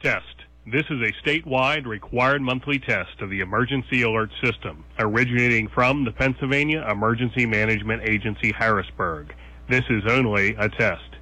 Test. This is a statewide required monthly test of the Emergency Alert System, originating from the Pennsylvania Emergency Management Agency, Harrisburg. This is only a test.